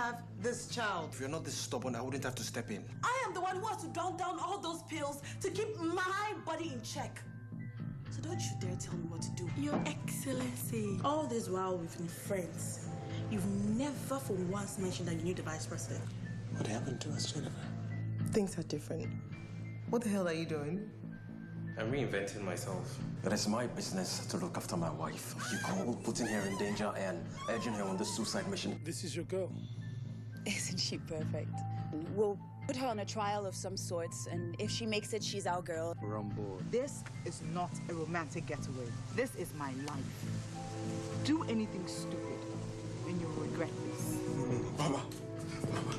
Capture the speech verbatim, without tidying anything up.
have this child. If you're not this stubborn, I wouldn't have to step in. I am the one who has to drown down all those pills to keep my body in check. So don't you dare tell me what to do. Your Excellency. All this while we've been friends, you've never for once mentioned that you knew the vice president. What happened to us, Jennifer? Things are different. What the hell are you doing? I'm reinventing myself. It is my business to look after my wife. You call putting her in danger and urging her on the suicide mission. This is your girl. Isn't she perfect? We'll put her on a trial of some sorts, and if she makes it, she's our girl. We're on board. This is not a romantic getaway. This is my life. Do anything stupid, and you'll regret this. Mama.